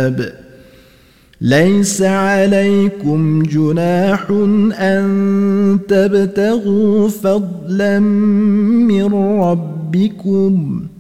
الكتاب ليس عليكم جناح أن تبتغوا فضلا من ربكم